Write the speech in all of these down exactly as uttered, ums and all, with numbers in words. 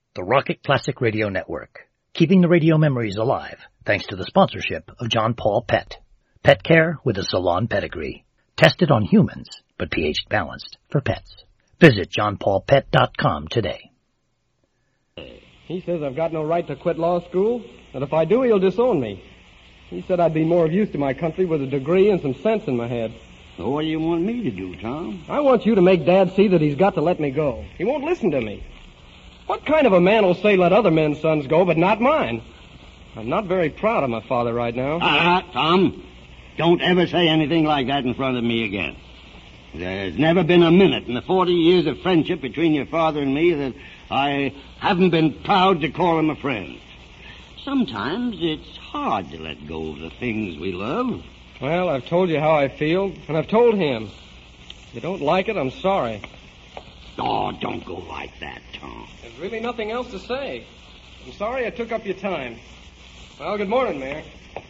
the Rocket Classic Radio Network, keeping the radio memories alive thanks to the sponsorship of John Paul Pet. Pet care with a salon pedigree. Tested on humans, but pH balanced for pets. Visit john paul pet dot com today. He says I've got no right to quit law school, and if I do, he'll disown me. He said I'd be more of use to my country with a degree and some sense in my head. So what do you want me to do, Tom? I want you to make Dad see that he's got to let me go. He won't listen to me. What kind of a man will say let other men's sons go, but not mine? I'm not very proud of my father right now. Ah, Tom, don't ever say anything like that in front of me again. There's never been a minute in the forty years of friendship between your father and me that I haven't been proud to call him a friend. Sometimes it's hard to let go of the things we love. Well, I've told you how I feel, and I've told him. If you don't like it, I'm sorry. Oh, don't go like that, Tom. There's really nothing else to say. I'm sorry I took up your time. Well, good morning, Mayor.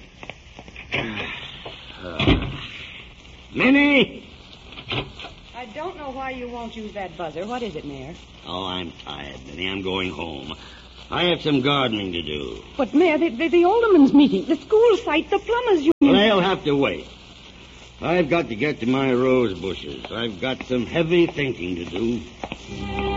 uh, Minnie! I don't know why you won't use that buzzer. What is it, Mayor? Oh, I'm tired, Minnie. I'm going home. I have some gardening to do. But, Mayor, the, the, the alderman's meeting, the school site, the plumbers' union... Well, they'll have to wait. I've got to get to my rose bushes. I've got some heavy thinking to do.